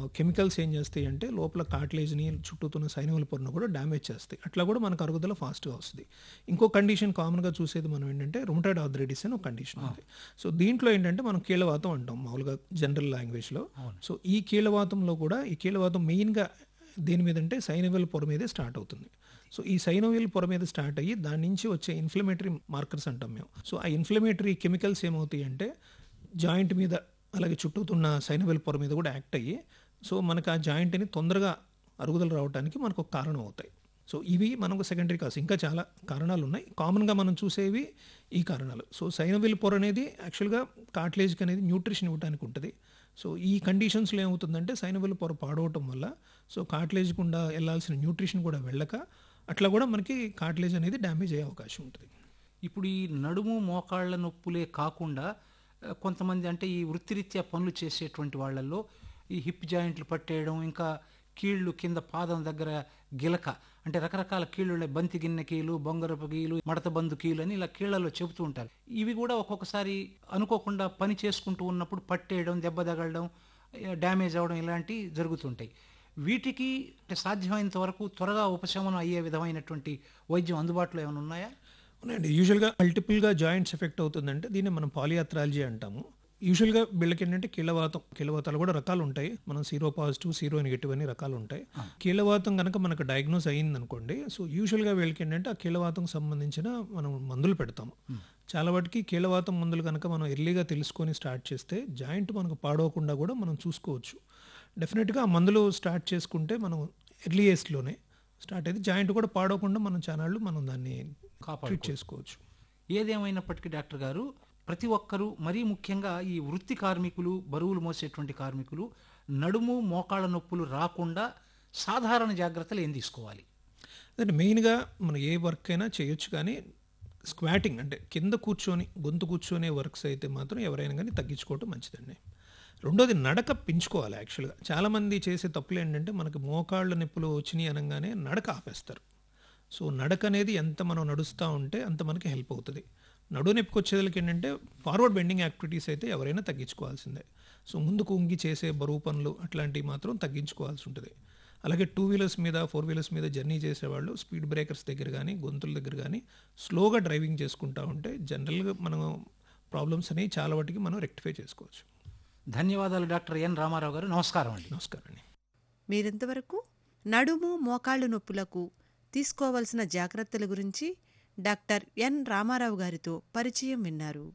Chemicals ఏం చేస్తాయి అంటే లోపల కార్టిలేజ్ని చుట్టూతున్న సైనవల్ పొరను కూడా డ్యామేజ్ చేస్తాయి. అట్లా కూడా మనకు అరుగుదల ఫాస్ట్గా వస్తుంది. ఇంకో కండిషన్ కామన్గా చూసేది మనం ఏంటంటే రుమటాయిడ్ ఆర్థరైటిస్ అని ఒక కండిషన్ ఉంది. సో దీంట్లో ఏంటంటే మనం కీళ్ళవాతం అంటాం మామూలుగా జనరల్ లాంగ్వేజ్లో. సో ఈ కీళ్ళవాతంలో కూడా ఈ కీళ్ళవాతం మెయిన్గా దేని మీద అంటే సైనవల్ పొర మీదే స్టార్ట్ అవుతుంది. సో ఈ సైనోవియల్ పొర మీద స్టార్ట్ అయ్యి దాని నుంచి వచ్చే ఇన్ఫ్లమేటరీ మార్కర్స్ అంటాం మేము. సో ఆ ఇన్ఫ్లమేటరీ కెమికల్స్ ఏమవుతాయి అంటే జాయింట్ మీద అలాగే చుట్టూతున్న సైనోవియల్ పొర మీద కూడా యాక్ట్ అయ్యి సో మనకు ఆ జాయింట్ని తొందరగా అరుగుదల రావడానికి మనకు ఒక కారణం అవుతాయి. సో ఇవి మనకు సెకండరీ కాజ్. ఇంకా చాలా కారణాలు ఉన్నాయి. కామన్గా మనం చూసేవి ఈ కారణాలు. సో సైనోవియల్ పొర అనేది యాక్చువల్గా కార్టిలేజ్కి అనేది న్యూట్రిషన్ ఇవ్వడానికి ఉంటుంది. సో ఈ కండిషన్స్లో ఏమవుతుందంటే సైనోవియల్ పొర పాడవటం వల్ల సో కార్టిలేజ్ గుండా వెళ్ళాల్సిన న్యూట్రిషన్ కూడా వెళ్ళక అట్లా కూడా మనకి కార్టిలేజ్ అనేది డ్యామేజ్ అయ్యే అవకాశం ఉంటుంది. ఇప్పుడు ఈ నడుము మోకాళ్ళ నొప్పులే కాకుండా కొంతమంది అంటే ఈ వృత్తిరీత్యా పనులు చేసేటువంటి వాళ్ళల్లో ఈ హిప్ జాయింట్లు పట్టేయడం, ఇంకా కీళ్ళు కింద పాదం దగ్గర గిలక అంటే రకరకాల కీళ్ళు, బంతి గిన్నె కీలు, బొంగరపు కీలు, మడత బందు కీలు అని ఇలా కీళ్లలో చెబుతూ ఉంటారు. ఇవి కూడా ఒక్కొక్కసారి అనుకోకుండా పని చేసుకుంటూ ఉన్నప్పుడు పట్టేయడం, దెబ్బ తగలడం, డ్యామేజ్ అవ్వడం ఇలాంటివి జరుగుతుంటాయి. వీటికి సాధ్యమైనంత వరకు త్వరగా ఉపశమనం అయ్యే విధమైనటువంటి వైద్యం అందుబాటులో ఏమైనా ఉన్నాయా? అవునండి. యూజువల్గా మల్టిపుల్గా జాయింట్స్ ఎఫెక్ట్ అవుతుందంటే దీన్ని మనం పాలియాథ్రాలజీ అంటాము. యూజువల్గా వీళ్ళకి ఏంటంటే కీళ్ళవాతాలు కూడా రకాలు ఉంటాయి. మనం సీరో పాజిటివ్, సీరో నెగిటివ్ అని రకాలు ఉంటాయి. కీళ్ళవాతం కనుక మనకు డయాగ్నోస్ అయ్యింది అనుకోండి, సో యూజువల్గా వీళ్ళకి ఏంటంటే ఆ కీళ్ళవాతం సంబంధించిన మనం మందులు పెడతాము. చాలా వాటికి కీళ్ళవాతం మందులు కనుక మనం ఎర్లీగా తెలుసుకొని స్టార్ట్ చేస్తే జాయింట్ మనకు పాడవకుండా కూడా మనం చూసుకోవచ్చు. డెఫినెట్గా ఆ మందులు స్టార్ట్ చేసుకుంటే మనం ఎర్లీ ఏజ్లోనే స్టార్ట్ అయితే జాయింట్ కూడా పాడవకుండా మనం చానాళ్ళు మనం దాన్ని ట్రీట్ చేసుకోవచ్చు. ఏదేమైనప్పటికీ డాక్టర్ గారు, ప్రతి ఒక్కరూ మరీ ముఖ్యంగా ఈ వృత్తి కార్మికులు, బరువులు మోసేటువంటి కార్మికులు నడుము మోకాళ్ళ నొప్పులు రాకుండా సాధారణ జాగ్రత్తలు ఏం తీసుకోవాలి? అంటే మెయిన్గా మనం ఏ వర్క్ అయినా చేయొచ్చు, కానీ స్క్వాటింగ్ అంటే కింద కూర్చొని గొంతు కూర్చొనే వర్క్స్ అయితే మాత్రం ఎవరైనా కానీ తగ్గించుకోవటం మంచిదండి. రెండోది నడక పెంచుకోవాలి. యాక్చువల్గా చాలామంది చేసే తప్పులు ఏంటంటే మనకి మోకాళ్ళ నొప్పులు వచ్చినాయి అనగానే నడక ఆపేస్తారు. సో నడక అనేది ఎంత మనం నడుస్తూ ఉంటే అంత మనకి హెల్ప్ అవుతుంది. నడువు నొప్పికి వచ్చేదానికి ఏంటంటే ఫార్వర్డ్ బెండింగ్ యాక్టివిటీస్ అయితే ఎవరైనా తగ్గించుకోవాల్సిందే. సో ముందుకు ఉంగి చేసే బరువు పనులు అట్లాంటివి మాత్రం తగ్గించుకోవాల్సి ఉంటుంది. అలాగే 2 వీలర్స్ మీద 4 వీలర్స్ మీద జర్నీ చేసేవాళ్ళు స్పీడ్ బ్రేకర్స్ దగ్గర కానీ గొంతుల దగ్గర కానీ స్లోగా డ్రైవింగ్ చేసుకుంటూ ఉంటే జనరల్గా మనం ప్రాబ్లమ్స్ అనేవి చాలా వాటికి మనం రెక్టిఫై చేసుకోవచ్చు. ధన్యవాదాలు డాక్టర్ ఎన్ రామారావు గారు. నమస్కారం అండి. నమస్కారం అండి. మీరింతవరకు నడుము మోకాళ్ళు నొప్పులకు తీసుకోవలసిన జాగ్రత్తల గురించి డాక్టర్ ఎన్ రామారావు గారితో పరిచయం విన్నారు.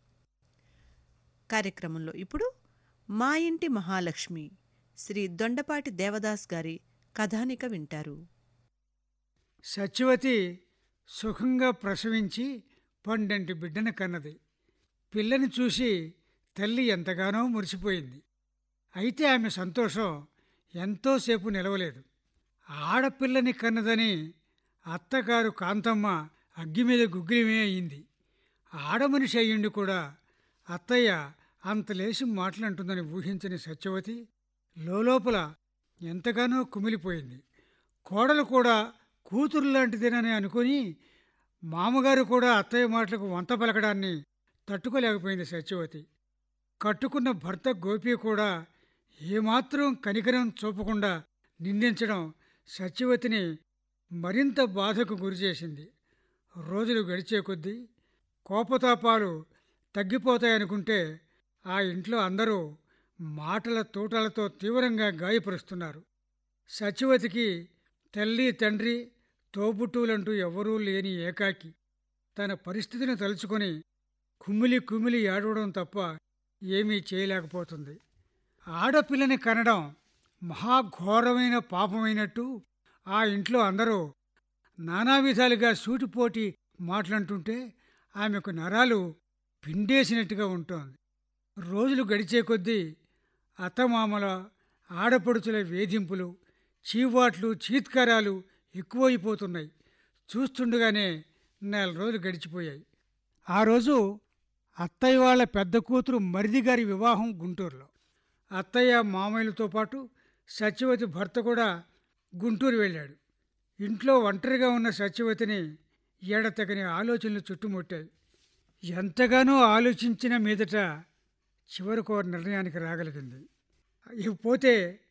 కార్యక్రమంలో ఇప్పుడు మా ఇంటి మహాలక్ష్మి శ్రీ దొండపాటి దేవదాస్ గారి కథానిక వింటారు. సత్యవతి సుఖంగా ప్రసవించి పండంటి బిడ్డను కన్నది. పిల్లని చూసి తల్లి ఎంతగానో మురిసిపోయింది. అయితే ఆమె సంతోషం ఎంతోసేపు నిలవలేదు. ఆడపిల్లని కన్నదని అత్తగారు కాంతమ్మ అగ్గి మీద గుగ్గిలమే అయింది. ఆడమనిషి అయ్యుండి కూడా అత్తయ్య అంతలేసి మాటలంటుందని ఊహించని సత్యవతి లోపల ఎంతగానో కుమిలిపోయింది. కోడలు కూడా కూతురు లాంటిదేనని అనుకుని మామగారు కూడా అత్తయ్య మాటలకు వంత పలకడాన్ని తట్టుకోలేకపోయింది సత్యవతి. కట్టుకున్న భర్త గోపి కూడా ఏమాత్రం కనికరం చూపకుండా నిందించడం సత్యవతిని మరింత బాధకు గురిచేసింది. రోజులు గడిచే కొద్దీ కోపతాపాలు తగ్గిపోతాయనుకుంటే ఆ ఇంట్లో అందరూ మాటల తూటాలతో తీవ్రంగా గాయపరుస్తున్నారు. సత్యవతికి తల్లి తండ్రి తోబుట్టువులంటూ ఎవరూ లేని ఏకాకి తన పరిస్థితిని తలుచుకొని కుమిలి కుమిలి ఏడవడం తప్ప ఏమీ చేయలేకపోతుంది. ఆడపిల్లని కనడం మహాఘోరమైన పాపమైనట్టు ఆ ఇంట్లో అందరూ నానా విధాలుగా సూటిపోటి మాటలంటుంటే ఆమెకు నరాలు పిండేసినట్టుగా ఉంటోంది. రోజులు గడిచే కొద్దీ అత్తమామల ఆడపడుచుల వేధింపులు, చీవాట్లు, చీత్కారాలు ఎక్కువైపోతున్నాయి. చూస్తుండగానే 4 రోజులు గడిచిపోయాయి. ఆ రోజు అత్తయ్య వాళ్ళ పెద్ద కూతురు మరిది గారి వివాహం గుంటూరులో. అత్తయ్య మామయ్యలతో పాటు సత్యవతి భర్త కూడా గుంటూరు వెళ్ళాడు. ఇంట్లో ఒంటరిగా ఉన్న సత్యవతిని ఎడతెగని ఆలోచనలు చుట్టుముట్టాయి. ఎంతగానో ఆలోచించిన మీదట చివరికి నిర్ణయానికి రాగలిగింది. ఇకపోతే